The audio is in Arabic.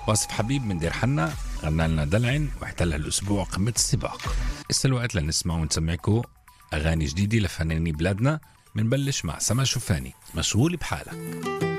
واصف حبيب من دير حنا غنى لنا دلعن واحتل هالأسبوع قمة السباق. إسا الوقت لنسمع ونسمعكو أغاني جديدة لفنانين بلادنا. منبلش مع سما شوفاني مشغول بحالك.